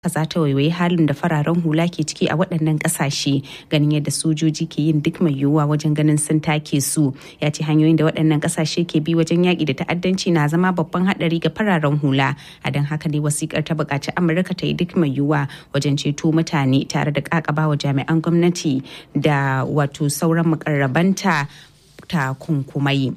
za ta waiwayi halin da fararen hula ke ciki a waɗannan ƙasashe ganin yadda sojoji ke yin duk mai yiwuwa wajen ganin sun take su. Ya ce hanyoyin da waɗannan ƙasashe ke bi wajen yaƙi da ta'addanci na zama babban haɗari ga fararen hula. A don haka ne wasiƙar ta buƙaci Amurka ta yi duk mai yiwuwa wajen ceto mutane tare da ƙaƙabawa jami'an gwamnati da wato sauran muƙarrabanta takunkumai.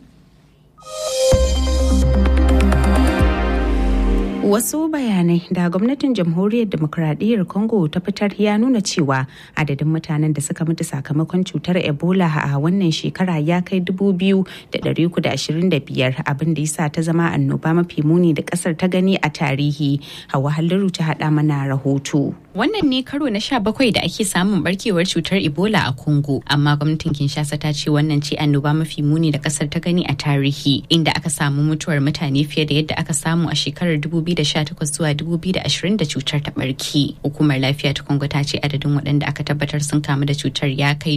Wasu bayanai da gwamnatin jamhuriyar demokuraɗiyyar Congo ta fitar ya nuna cewa adadin mutanen da suka mutu sakamakon cutar Ebola a wannan shekara ya kai 2,325 abin da yasa ta zama annoba mafi muni da ƙasar ta gani a tarihi. Hawa Halliru ta haɗa mana rahoto. Wannan ne karo na 17 da ake samun barkewar cutar Ebola a Congo, amma gwamnatin Kinshasa ta ce wannan ce annoba mafi muni da ƙasar ta gani a tarihi, inda aka samu mutuwar mutane fiye da yadda aka samu a shekarar 2018 zuwa 2020 da cutar ta barke. Hukumar lafiya ta Congo ta ce adadin waɗanda aka tabbatar sun kamu da cutar ya kai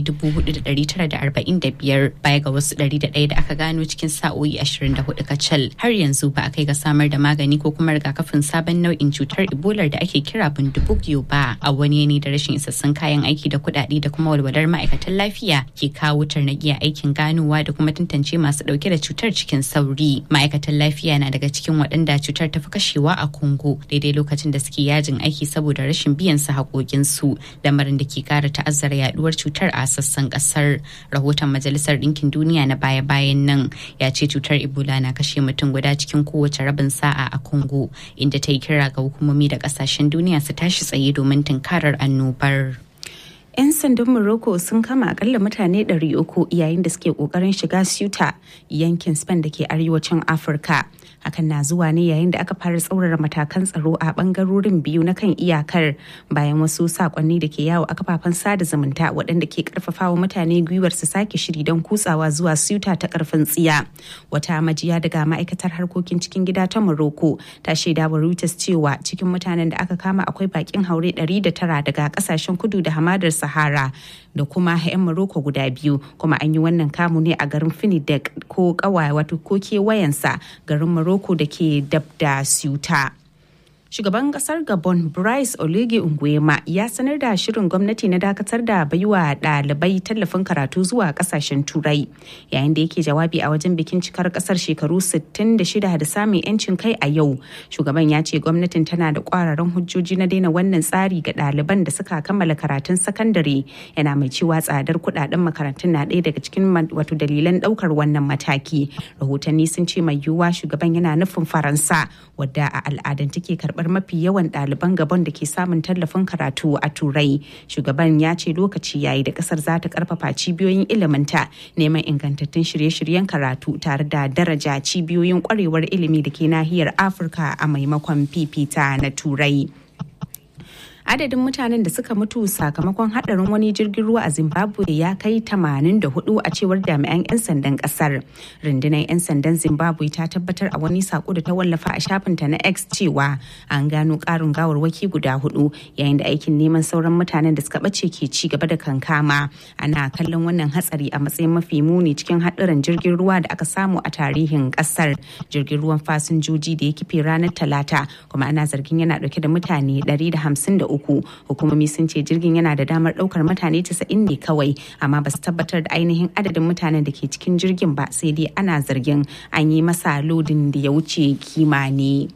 4,945 baya ga wasu 101 da aka gano cikin sa'o'i 24 kacal. Har yanzu ba a kai ga samar da magani ko kuma rigakafin sabon nau'in cutar Ebola da ake kira bundibugyo ba, a wani yanayi da rashin isassun kayan aiki da kuɗaɗe da kuma walwalar ma'aikatan lafiya ke kawo tarnaƙi a aikin ganowa da kuma tantance masu ɗauke da cutar cikin sauri. Ma'aikatan lafiya na daga cikin waɗanda cutar ta fi kashewa a Congo daidai lokacin da suke yajin aiki saboda rashin biyan su haƙoƙinsu, lamarin da ke ƙara ta'azzara yaduwar cutar a sassan ƙasar. Rahoton Majalisar Ɗinkin Duniya na baya-bayan nan ya ce cutar Ebola na kashe mutum guda cikin kowace rabin sa'a a Congo, inda ta yi kira ga hukumomi da ƙasashen duniya su tashi tsaye domin tunkarar annobar. 'Yan sandan Morocco sun kama akalla mutane 300 yayin da suke kokarin shiga Ceuta, yankin Spain da ke arewacin Afirka. Hakan na zuwa ne yayin da aka fara tsaurara matakan tsaro a bangarorin biyu na kan iyakar bayan wasu sakonni da ke yawo a kafafen sada zumunta waɗanda ke karfafawa mutane gwiwar su sake shiri don kutsawa zuwa Ceuta ta karfin tsiya. Wata majiya daga ma'aikatar harkokin cikin gida ta Morocco ta shaida wa Reuters cewa cikin mutanen da aka kama akwai bakin haure 109 daga kasashen kudu da hamadar Sahara da kuma 'yan Morocco guda biyu, kuma an yi wannan kamu ne a garin Finidek ko Kawa wato ko kewayensa, garin Morocco da ke dab da Ceuta. Shugaban kasar Gabon Brice Oligui Nguema ya sanar da shirin gwamnati na dakatar da baiwa ɗalibai tallafin karatu zuwa kasashen Turai. Yayin da yake jawabi a wajen bikin cikar kasar shekaru 66 da samun 'yancin kai a yau, shugaban ya ce gwamnatin tana da kwararan hujjoji na daina wannan tsari ga ɗaliban da suka kammala karatun sakandare. Yana mai cewa tsadar kuɗaɗen makarantun na ɗaya daga cikin wato dalilan ɗaukar wannan mataki. Rahotanni sun ce mai yiwuwa shugaban yana nufin Faransa, wadda a al'adance ke karɓar mafi yawan ɗaliban Gabon da ke samun tallafin karatu a Turai. Shugaban ya ce lokaci yayi da ƙasar za ta ƙarfafa cibiyoyin iliminta, neman ingantattun shirye-shiryen karatu tare da daraja cibiyoyin ƙwarewar ilimi da ke nahiyar Afirka a maimakon fifita na Turai. Adadin mutanen da suka mutu sakamakon hadarin wani jirgin ruwa a Zimbabwe ya kai 84 a cewar jami'an 'yan sandan kasar. Rundunar 'yan sandan Zimbabwe ta tabbatar a wani sako da ta wallafa a shafinta na X cewa an gano karin gawarwaki guda 4 yayin da aikin neman sauran mutanen da suka bace ke ci gaba da kankama. Ana kallon wannan hatsari a matsayin mafi muni cikin hadarin jirgin ruwa da aka samu a tarihin kasar. Jirgin ruwan fasinjoji da ya kife ranar Talata, kuma ana zargin yana dauke da mutane 153. Hukumomi sun ce jirgin yana da damar daukar mutane 90 ne kawai, amma ba su tabbatar da ainihin adadin mutanen da ke cikin jirgin ba, sai dai ana zargin an yi masa lodin da ya wuce kima ne.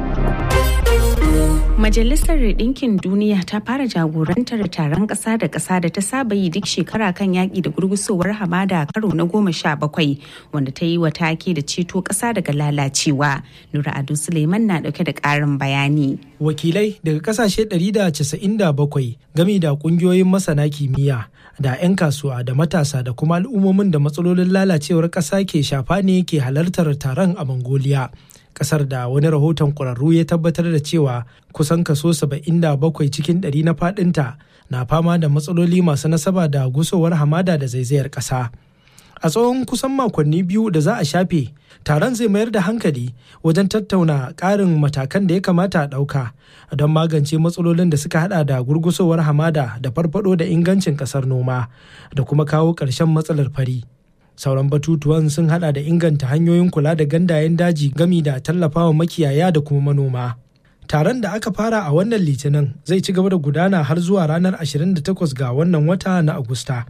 Majalisar Ɗinkin Duniya ta fara jagorantar taron ƙasa da ƙasa da ta saba yi duk shekara kan yaƙi da gurgusowar hamada karo na 17, wanda ta yi wa take da ceto ƙasa daga lalacewa. Nura Ado Suleiman na ɗauke da ƙarin bayani. Wakilai daga ƙasashe 197 game da ƙungiyoyin masana kimiyya da 'yan kasuwa da matasa da kuma al'ummomin da matsalolin lalacewar ƙasa ke shafa ne ke halartar taron a Mongolia. Kasar da wani rahoton ƙwararru ya tabbatar da cewa kusan kaso 77 cikin 100 na faɗinta na fama da matsaloli masu nasaba da gusowar hamada da zaizayar ƙasa. A tsawon kusan makonni biyu da za a shafe, taron zai mayar da hankali wajen tattauna ƙarin matakan da ya kamata a ɗauka don magance matsalolin da suka hada da gurgusowar hamada da farfado da ingancin ƙasar noma da kuma kawo ƙarshen matsalar fari. Sauran batutuwan sun hada da inganta hanyoyin kula da gandayen daji gami da tallafawa makiyaya da kuma manoma. Taron da aka fara a wannan Litinin zai ci gaba da gudana har zuwa ranar 28 ga wannan wata na Agusta.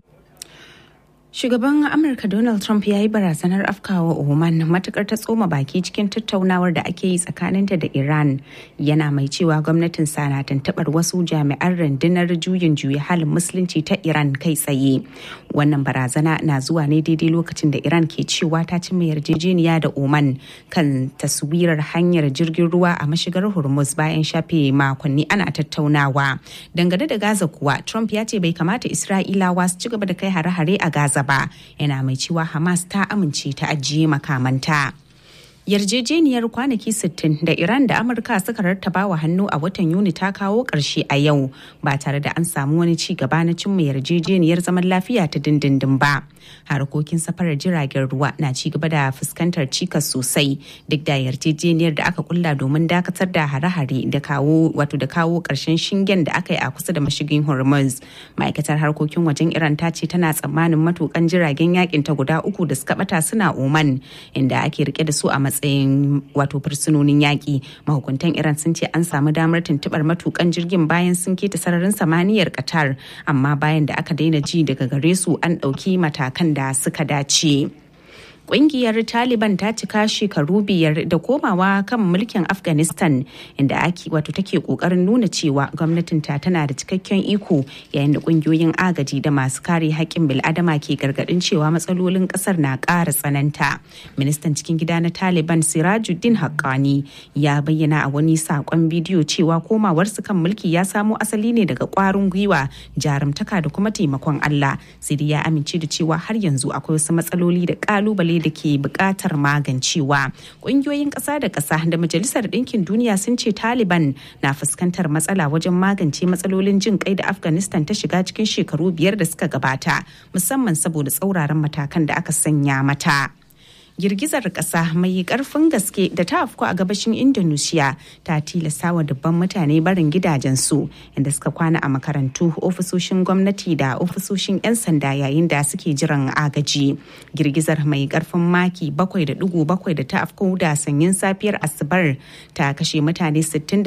Shugaban Amurka Donald Trump ya yi barazanar afkawa Oman matukar ta tsoma baki cikin tattaunawar da ake yi tsakaninta da Iran, yana mai cewa gwamnatin sa na tantabar wasu jami'an rundunar juyin juya halin musulunci ta Iran kai tsaye. Wannan barazana na zuwa ne daidai lokacin da Iran ke cewa ta cimma yarjejeniya da Oman kan taswirar hanyar jirgin ruwa a mashigar Hormuz bayan shafe makonni ana tattaunawa. Dangane da Gaza kuwa, Trump ya ce bai kamata Isra'ilawa su ci gaba da kai hare-hare a Gaza ba, yana mai cewa Hamas ta amince ta ajiye makamanta. Yarjejeniyar kwanaki 60 da Iran da Amurka suka rattaba wa hannu a watan Yuni ta kawo ƙarshe a yau ba tare da an samu wani ci gaba na cimma yarjejeniyar zaman lafiya ta dindindin ba. Harkokin safarar jiragen ruwa na ci gaba da fuskantar cikas sosai duk da yarjejeniyar da aka kulla domin dakatar da hare-hare da kawo ƙarshen shingen da aka yi a kusa da mashigin Hormuz. Ma'aikatar harkokin wajen Iran ta ce tana tsammanin matukan jiragen yakin ta guda 3 da suka bata suna Oman, inda ake rike da su a matsayin fursunonin yaƙi. Mahukuntan Iran sun ce an samu damar tuntubar matukan jirgin bayan sun keta sararin samaniyar Qatar, amma bayan da aka daina ji daga gare su an ɗauki matakan da suka dace. Ƙungiyar Taliban ta cika shekaru 5 da komawa kan mulkin Afghanistan, inda take kokarin nuna cewa gwamnatin ta tana da cikakken iko, yayin da ƙungiyoyin agaji da masu kare haƙƙin bil'adama ke gargaɗin cewa matsalolin ƙasar na ƙara tsananta. Ministan cikin gida na Taliban Sirajuddin Haqqani ya bayyana a wani saƙon bidiyo cewa komawarsu kan mulki ya samo asali ne daga ƙwarin gwiwa, jarumtaka da kuma taimakon Allah. Sai dai ya amince da cewa har yanzu akwai wasu matsaloli da ƙalubale da ke buƙatar magancewa. Ƙungiyoyin ƙasa da ƙasa da Majalisar Ɗinkin Duniya sun ce Taliban na fuskantar matsala wajen magance matsalolin jin kai da Afghanistan ta shiga cikin shekaru 5 da suka gabata, musamman saboda tsauraran matakan da aka sanya mata. Girgizar ƙasa mai ƙarfin gaske da ta afku a gabashin Indonesia ta tilasta wa dubban mutane barin gidajensu, inda suka kwana a makarantu, ofisoshin gwamnati da ofisoshin 'yan sanda yayin da suke jiran agaji. Girgizar mai ƙarfin maki 7.7 da ta afku da sanyin safiyar Asabar ta kashe mutane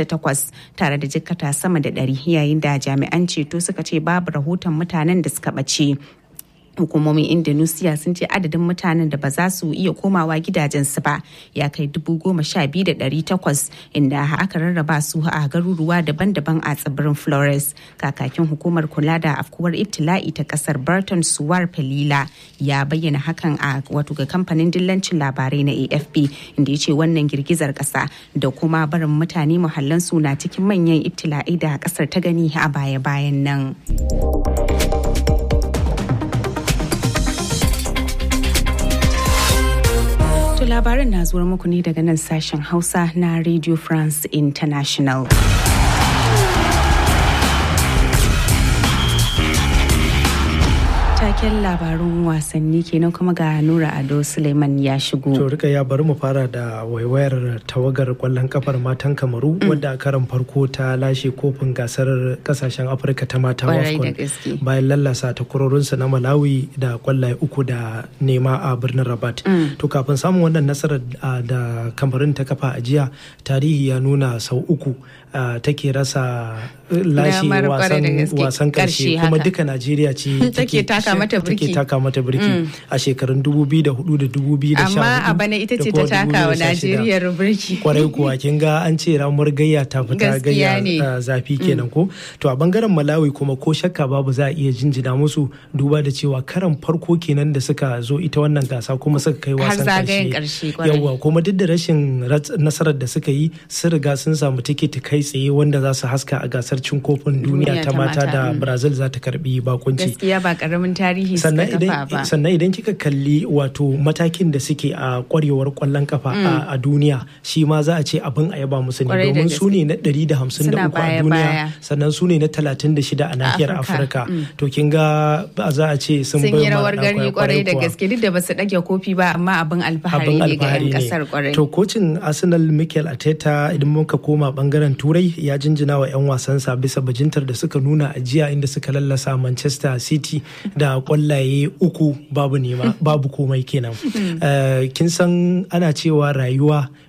68 tare da jikkata sama da 100, yayin da jami'an ceto suka ce babu rahoton mutanen da suka ɓace. Hukumomin Indonesia sun ce adadin mutanen da ba za su iya komawa gidajensu ba ya kai 12,800, inda aka rarraba su a garuruwa daban-daban a tsibirin Flores. Kakakin hukumar kula da afkuwar ibtila'i ta kasar Burton Suwar Pelila ya bayyana hakan ga kamfanin dillancin labarai na AFP, inda ya ce wannan girgizar kasa da kuma barin mutane muhallansu na cikin manyan ibtila'i da kasar ta gani a baya-bayan nan. Labarin na zuwa muku ne daga nan sashen Hausa na Radio France International. Taken labarun wasanni kenan kuma ga Nura Ado Suleiman ya shigo. To rika ya bari mu fara da waiwayar tawagar kwallon kafar matan Kamaru wadda a karan farko ta lashe kofin gasar kasashen Afirka ta mata WAFCON bayan lallasa takwarorinsa na Malawi da kwallaye 3 da nema a birnin Rabat. To kafin samun wannan nasarar da Kamarun ta kafa a jiya, tarihi ya nuna sau 3 take rasa lashe wasan karshe, kuma duka Najeriya ce take taka mata birki a shekarun 2004 da 2014. Amma a bana ita ce ta taka wa Najeriya birki. Kwarai kuwa kin ga an ce ramuwar gayya ta fita gayya zafi kenan ko. To a bangaren Malawi kuma ko shakka babu za a iya jinjina musu, duba da cewa karan farko kenan da suka zo ita wannan gasa kuma suka kai wasan karshe. Yawwa, kuma duk da rashin nasarar da suka yi, sun riga sun samu tikiti kai tsaye wanda za su haska a gasar cin kofin duniya ta mata da Brazil za ta karbi bakunci. Gaskiya ba karamin tarihi suka kafa ba. Sannan idan kika kalli matakin da suke a kwarewar kwallon kafa a duniya, shi ma za a ce abin a yaba musu ne, domin su ne na 153 a duniya, sannan su ne na 36 a nahiyar Afirka. To kin ga za a ce sun yi rawar gani kwarai da gaske, duk da ba su dage kofi ba, amma abin alfahari ne ga 'yan kasar kwarai. To kocin Arsenal Mikel Arteta, idan muka koma bangaren Turai, ya jinjina wa 'yan wasansa bisa bajintar da suka nuna a jiya, inda suka lallasa Manchester City da kwallaye 3 babu nema babu komai kenan. Kin san ana cewa rayuwa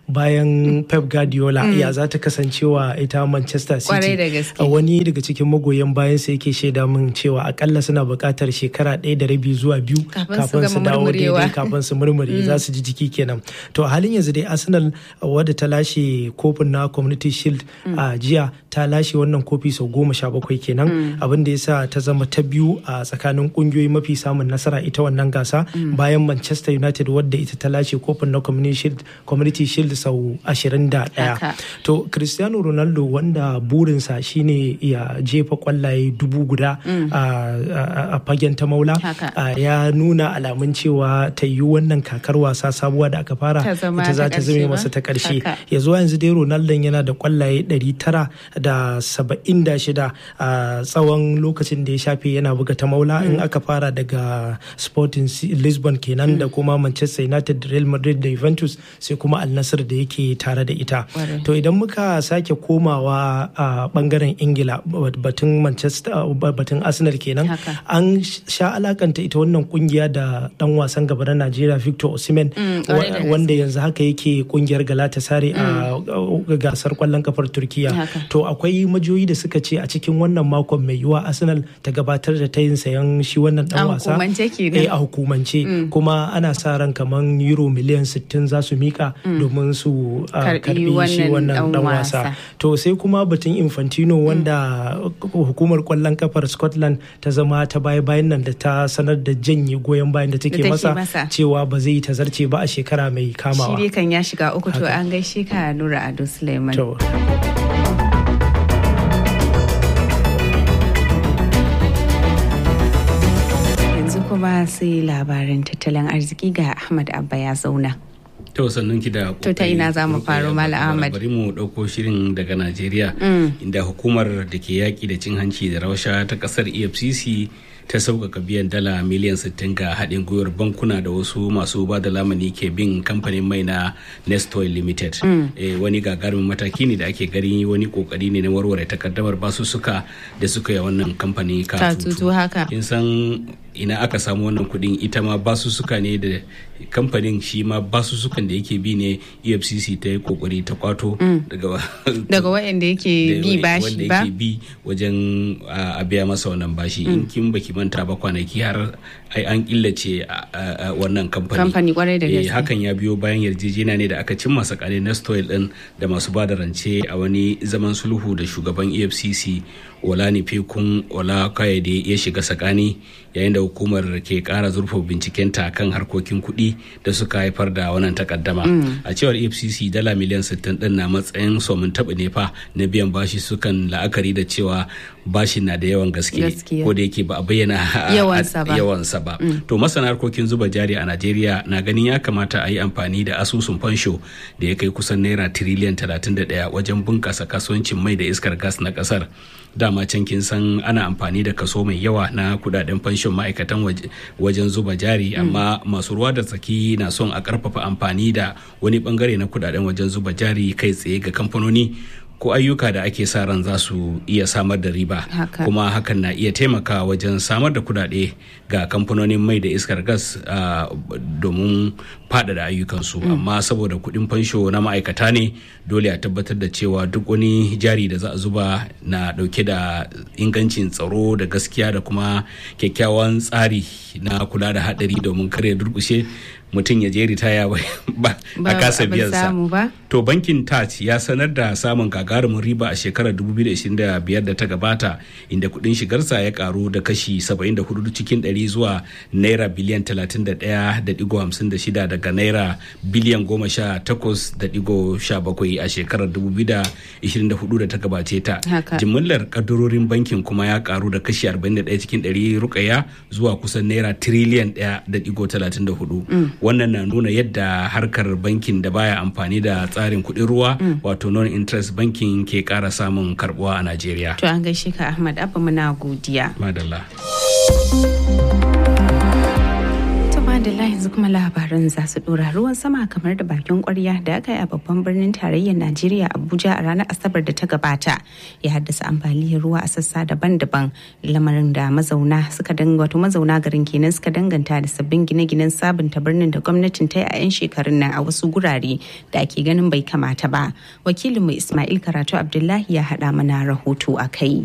bayan Pep Guardiola ya za ta kasancewa ita Manchester City. Wani daga cikin magoyan bayan sa yake shaida min cewa akalla suna buƙatar shekara 1.5 zuwa 2 kafin su dawo daidai, kafin su murmure za su ji jiki kenan. To a halin yanzu dai Arsenal wadda ta lashe kofin na Community Shield a jiya ta lashe wannan kofi sau 17 kenan, abin da yasa ta zama ta biyu a tsakanin kungiyoyi mafi samun nasara ita wannan gasa bayan Manchester United wadda ita ta lashe kofin na Community Shield sau 21. To Cristiano Ronaldo wanda burinsa shine ya jefa kwallaye 1000 a fagen ta maula, ya nuna alamun cewa ta yi wannan kakar wasa sabuwa da aka fara ita za ta zame masa ta karshe. Ya zuwa yanzu dai Ronaldo yana da kwallaye 976 a tsawon lokacin da ya shafe yana buga ta maula, in aka fara daga Sporting Lisbon kenan da kuma Manchester United, Real Madrid da Juventus, sai kuma Al Nassr da yake tare da ita. To idan muka sake komawa a bangaren Ingila, batun Arsenal kenan, an sha alakanta ita wannan kungiya da dan wasan gaba na Najeriya Victor Osimhen, wanda yanzu haka yake kungiyar Galatasaray a gasar kwallon kafar Turkiya. To akwai majiyoyi da suka ce a cikin wannan makon mai yiwuwa Arsenal ta gabatar da tayin sayan shi wannan dan wasa a hukumance, kuma ana sa ran kaman euro miliyan 60 za su mika domin su karbi shi wannan dan wasa. To sai kuma batun Infantino wanda hukumar kwallon kafar Scotland ta zama ta bayan nan da ta sanar da janye goyon bayan da take masa cewa ba zai ta zarce ba a shekara mai kamawa. Shi kan ya shiga uku. To an gaishe ka Nura Ado Suleiman. Kuma sai labarin tattalin arziki ga Ahmad Abba ya zauna. To sannan ki da to ta ina za mu faro Malam Ahmad? Bari mu dauko shirin daga Najeriya, inda hukumar da ke yaki da cin hanci da rashawa ta kasar EFCC ta sauƙaƙa biyan dala miliyan 60 ga haɗin gwiwar bankuna da wasu masu ba da lamani ke bin kamfanin mai na Nestoil Limited. Wani gagarumin mataki ne da ake gani wani kokari ne na warware takaddamar basussuka da suka yi wannan kamfani katutu. Haka kin san ina aka samu wannan kuɗin? Ita ma basussuka ne da kamfanin shi ma basussukan da yake bi ne EFCC ta yi kokari ta kwato daga waɗanda yake bi bashi ba, wanda yake bi wajen a biya masa wannan bashi. In kin baki manta ba, kwanaki har ai an killace wannan kamfani kwarai da gaske. Hakan ya biyo bayan yarjejeniya ne da aka cimma tsakanin Nestoil din da masu bada rance a wani zaman sulhu da shugaban EFCC Olanipekun Olakayode ya shiga tsakani, yayin da hukumar ke kara zurfa bincikenta kan harkokin kuɗi da suka haifar da wannan takaddama. A cewar EFCC dala miliyan 60 din na matsayin somin taɓa ne fa na biyan bashi sukan la'akari da cewa bashin na da yawan gaske ko da yake ba a bayyana yawansa ba. To masana harkokin zuba jari a Najeriya na ganin ya kamata a yi amfani da asusun fansho da ya kai kusan naira tiriliyan 31 wajen bunkasa kasuwancin mai da iskar gas na kasar. Dama can kin san ana amfani da kaso mai yawa na kudaden fanshon ma'aikatan wajen zuba jari, amma masu ruwa da tsaki na son a karfafa amfani da wani bangare na kudaden wajen zuba jari kai tsaye ga kamfanoni ko ayyuka da ake sa ran za su iya samar da riba. Kuma hakan na iya taimakawa wajen samar da kudade ga kamfanonin mai da iskar gas domin faɗaɗa ayyukansu. Amma saboda kuɗin fansho na ma'aikata ne, dole a tabbatar da cewa duk wani jari da za a zuba na ɗauke da ingancin tsaro da gaskiya da kuma kyakkyawan tsari na kula da haɗari domin kar ya durƙushe mutum ya je ritaya ba a kasa biyansa. To bankin TAJ ya sanar da samun gagarumin riba a shekarar 2025 da ta gabata, inda kudin shigarsa ya karu da kashi 74 cikin 100 zuwa naira biliyan 31.56 daga naira biliyan 18.17 a shekarar 2024 da ta gabace ta. Jimillar kadurorin bankin kuma ya karu da kashi 41 cikin 100 rukaya zuwa kusan naira tiriliyan 1.34. Wannan na nuna yadda harkar bankin da baya amfani da tsarin kuɗin ruwa wato non-interest banking ke ƙara samun karbuwa a Najeriya. To an gaishe ka Ahmad Abba, muna godiya. Madalla. Madalla yanzu kuma labaran za su dora. Ruwan sama kamar da bakin kwarya da aka yi a babban birnin tarayyar Najeriya Abuja a ranar Asabar da ta gabata ya haddasa ambaliyar ruwa a sassa daban-daban, lamarin da mazauna garin kenan suka danganta da sabbin gine-ginen sabunta birnin da gwamnatin ta yi a 'yan shekarun nan a wasu gurare da ake ganin bai kamata ba. Wakilinmu Ismail Karatu Abdullahi ya haɗa mana rahoto a kai.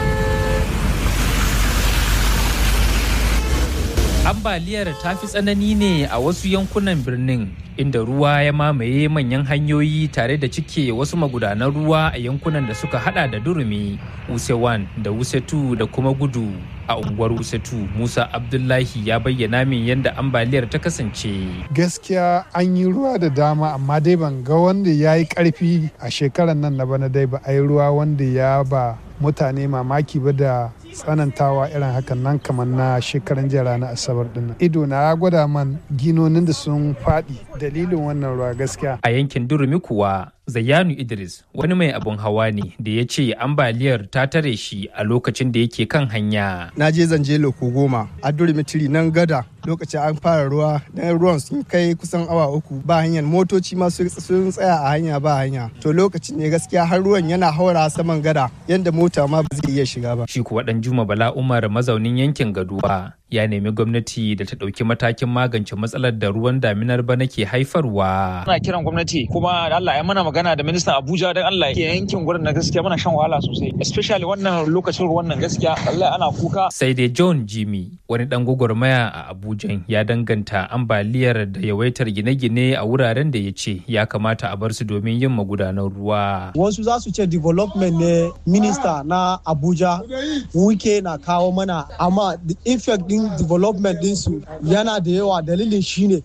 Ambaliyar ta fi tsanani ne a wasu yankunan birnin inda ruwa ya mamaye manyan hanyoyi tare da cike wasu magudanan ruwa a yankunan da suka hada da Durumi, Wuse 1 da Wuse 2 da kuma Gudu. A unguwar Wuse 2, Musa Abdullahi ya bayyana min yadda ambaliyar ta kasance. Gaskiya an yi ruwa da dama amma dai ban ga wanda ya yi karfi a shekarar nan na bana dai ba a yi ruwa wanda ya ba mutane mamaki ba da tsanantawa irin hakan nan kamar na shekaran jiya ranar Asabar din. Ido na ya gwada man ginonin da sun faɗi dalilin wannan ruwa gaskiya. A yankin Durumi kuwa Zayyanu Idris wani mai abun hawa ne da ya ce ambaliyar ta tare shi a lokacin da yake kan hanya. Na je zanje loko 10 a Durumi tiri nan gada lokacin an fara ruwa dan ruwan sun kai kusan awa 3 ba hanyar, motoci ma sun tsaya a hanya ba hanya. To lokacin ne gaskiya har ruwan yana haura saman gada yanda mota ma ba zai iya shiga ba. Shi kuwa dan Juma Bala Umar mazaunin yankin Gaduwa ya nemi gwamnati da ta ɗauki matakin magance matsalar da ruwan daminar bana ke haifarwa. Ana kiran gwamnati kuma da Allah ya mana magana da ministan Abuja don Allah ya yankin gurin na gaskiya muna shan wahala sosai, especially wannan lokacin ruwan nan gaskiya Allah ana kuka. Sai dai John Jimmy wani dan gwagwarmaya a Abuja ya danganta ambaliyar da yawaitar gine-gine a wuraren da ya ce ya kamata a bar su domin yin magudanan ruwa. Wasu za su ce development ne minista na Abuja wuke na kawo mana, amma the effect din development dinsu yana da yawa. Dalilin shine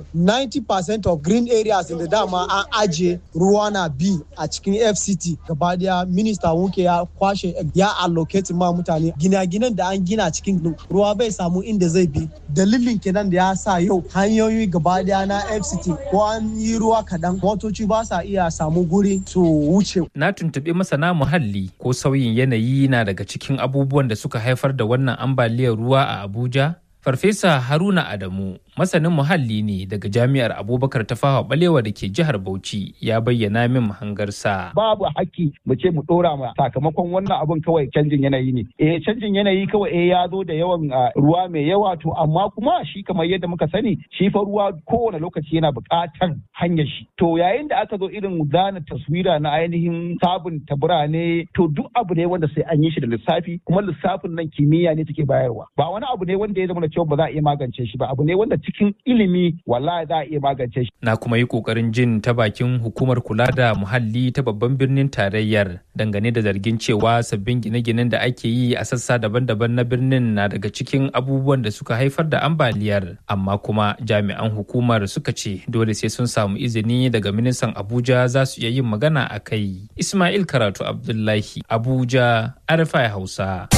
90% of green areas da dama an aje ruwa na bi a cikin FCT gaba daya minista wuke ya kwashe ya allocate ma mutane gina-ginan da an gina cikin ruwa bai samu inda zai bi. Dalilin kenan da ya sa yau hanyoyi gaba daya na FCT ko an yi ruwa kadan motoci ba sa iya samu guri su wuce. Na tuntuɓi masana muhalli ko sauyin yanayi na daga cikin abubuwan da suka haifar da wannan ambaliyar ruwa a Abuja. Farfesa Haruna Adamu, masanin muhalli ne daga Jami'ar Abubakar Tafawa Balewa da ke jihar Bauchi, ya bayyana min mahangarsa. Babu haƙƙi mu ce mu ɗora ma sakamakon wannan abun kawai canjin yanayi ne. Canjin yanayi kawai ya zo da yawan ruwa mai yawa to amma kuma shi kamar yadda muka sani shi fa ruwa kowane lokaci yana buƙatar hanyar shi. To yayin da aka zo irin zana taswira na ainihin sabunta birane to duk abu ne wanda sai an yi shi da lissafi, kuma lissafin nan kimiyya ne take bayarwa. Ba wani abu ne wanda ya zama cewa ba za a iya magance shi ba, abu ne wanda cikin ilimi wallahi za a iya magance shi. Na kuma yi kokarin jin ta bakin hukumar kula da muhalli ta babban birnin tarayyar dangane da zargin cewa sabbin gine-ginen da ake yi a sassa daban-daban na birnin na daga cikin abubuwan da suka haifar da ambaliyar, amma kuma jami'an hukumar suka ce dole sai sun samu izini daga ministan Abuja za su iya yin magana a kai. Ismail Karatu Abdullahi, Abuja, RFI Hausa.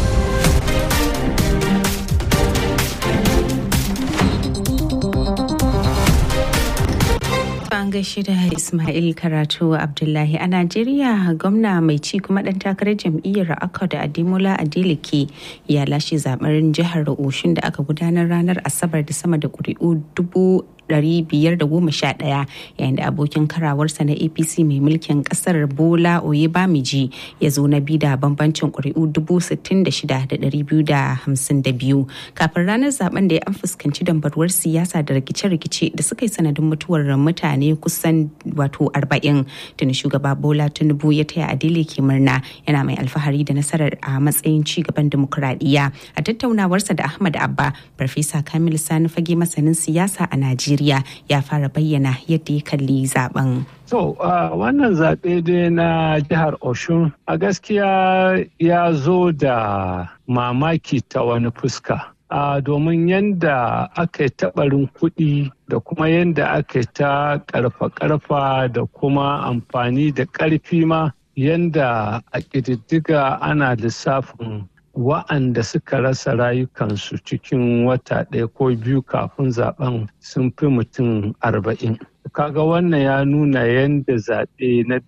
An gaishe da Ismail Karatu Abdullahi. A Najeriya, gwamna mai ci kuma ɗan takarar jam'iyyar Accord Ademola Adeleke ya lashe zaɓen jihar Oshun da aka gudanar ranar Asabar da sama da ƙuri'u 511 yayin da abokin karawarsa na APC mai mulkin kasar Bola Oyebamiji ya zo na biyu da bambancin ƙuri'u 66,252. Kafin ranar zaben da ya an fuskanci dambarwar siyasa da rikice-rikice da suka yi sanadin mutuwar mutane kusan 40. Tuni shugaba Bola Tinubu ya taya Adeleke murna, yana mai alfahari da nasarar a matsayin ci gaban dimokuraɗiyya. A tattaunawarsa da Ahmad Abba, Farfesa Kamil Sani Fage masanin siyasa a Najeriya ya fara bayyana yadda ya kalli zaben. So, wannan zaɓe dai na jihar Oshun a gaskiya ya zo da mamaki ta wani fuska. Domin yadda aka yi taɓarin kuɗi da kuma yadda aka yi ta ƙarfa-ƙarfa da kuma amfani da ƙarfi ma, yadda a ƙididdiga ana lissafin wa'anda suka rasa rayukansu cikin wata ɗaya ko biyu kafin zaben sun fi mutum 40. kaga wannan ya nuna yadda zaɓe na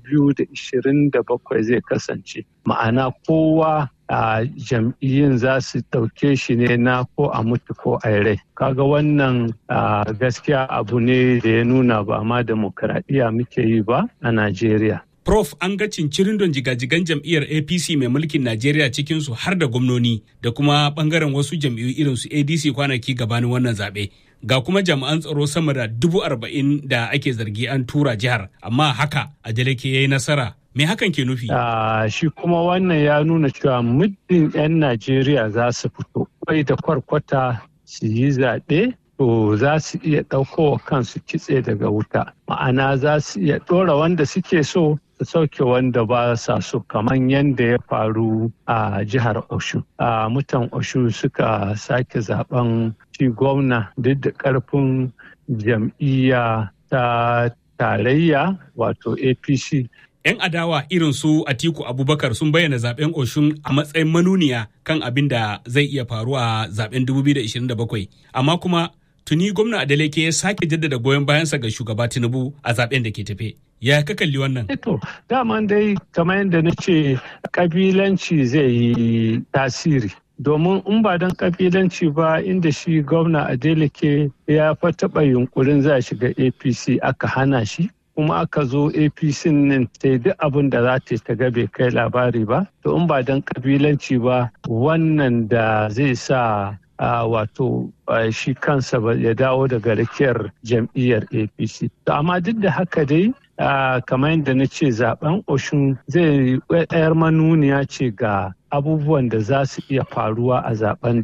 2027 zai kasance. Ma'ana kowa a jam'iyyun za su ɗauke shi ne na ko a mutu ko a rai. Kaga wannan gaskiya abu ne da ya nuna ba ma demokradiyya muke yi ba a Najeriya. Prof, an ga cincirindon jigajigan jam'iyyar APC mai mulkin Najeriya cikinsu har da gwamnoni da kuma bangaren wasu jam'iyyu irin su ADC kwanaki gabanin wannan zaɓe. Ga kuma jami'an tsaro sama da 40,000 da ake zargi an tura jihar, amma haka Adeleke ya yi nasara. Me hakan ke nufi? Shi kuma wannan ya nuna cewa muddin 'yan Najeriya za su fito bai da kwarkwata su yi zaɓe, to za su iya ɗaukowa kansu kitse daga wuta. Ma'ana za su iya ɗora wanda suke so su sauke wanda ba sa so, kamar yadda ya faru a jihar Osun. Mutan Osun suka sake zaben shi gwamna duk da ƙarfin jam'iyya ta tarayya wato APC. 'Yan adawa irin su Atiku Abubakar sun bayyana zaben Osun a matsayin manuniya kan abin da zai iya faruwa a zaben 2027. Amma kuma tuni gwamna Adeleke ya sake jaddada goyon bayansa ga shugaba Tinubu a zaben da ke tafe. Ya ka kalli wannan? Daman dai kamar yadda na ce kabilanci zai yi tasiri. Domin in ba don kabilanci ba, inda shi gwamna Adeleke ya fa taɓa yunkurin za shiga APC aka hana shi. Kuma aka zo APC nan sai duk abin da za ta ga bai kai labari ba. To in ba don kabilanci ba, wannan da zai sa wato shi kansa ya dawo daga rakiyar jam'iyyar APC. To amma duk da haka dai kamar yadda na ce zaben Osun zai ɗayar manuniya ce ga abubuwan da za su iya faruwa a zaben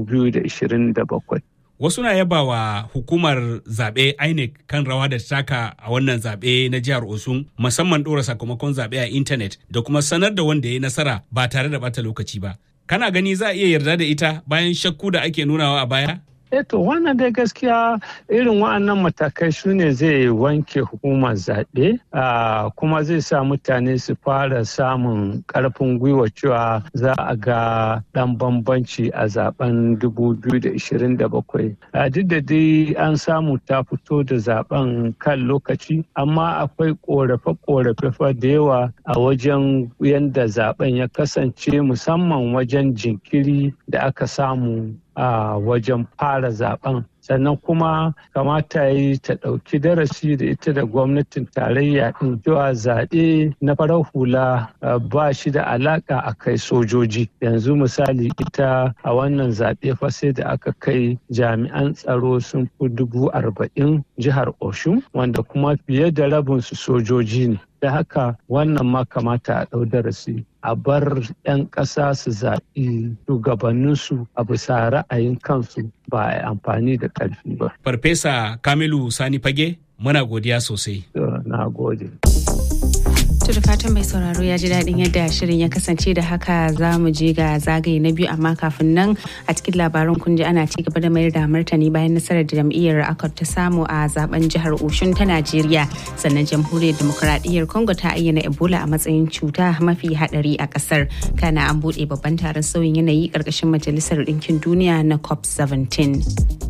2027. Wasu na yaba wa hukumar zaɓe INEC kan rawa da taka a wannan zaɓe na jihar Osun, musamman ɗora sakamakon zaɓe a intanet da kuma sanar da wanda ya yi nasara ba tare da ɓata lokaci ba. Kana gani za a iya yarda da ita bayan shakku da ake nunawa a baya? To wannan dai gaskiya irin wa'annan matakai su ne zai wanke hukumar zaɓe kuma zai sa mutane su fara samun ƙarfin gwiwa cewa za a ga ɗan bambanci a zaben 2027. Duk da dai an samu ta fito da zaben kan lokaci, amma akwai ƙorafe-ƙorafe da yawa a wajen yadda zaben ya kasance, musamman wajen jinkiri da aka samu a wajen fara zaben. Sannan kuma kamata yi ta ɗauki darasi da ita da gwamnatin tarayya ɗin cewa zaɓe na farar hula ba shi da alaƙa a kai sojoji. Yanzu misali ita a wannan zaɓe fa sai da aka kai jami'an tsaro sun fi 40,000 jihar Osun, wanda kuma fiye da rabinsu sojoji ne. Da haka wannan ma kamata a ɗau darasi. A bar 'yan ƙasa su zaɓi shugabanninsu a bisa ra'ayin kansu, ba a yi amfani da ƙarfi ba. Farfesa Kamilu Sani Fage, muna godiya sosai. Na gode. To da fatan mai sauraro ya ji daɗin yadda shirin ya kasance, da haka za mu je ga zagaye na biyu, amma kafin nan a cikin labaran kun ji ana ci gaba da mayar da martani bayan nasarar da jam'iyyar ACOT ta samu a zaben jihar Osun ta Najeriya. Sannan jamhuriyar demokuraɗiyyar Congo ta ayyana Ebola a matsayin cuta mafi haɗari a ƙasar. Kana an buɗe babban taron sauyin yanayi ƙarƙashin Majalisar Ɗinkin Duniya na COP17.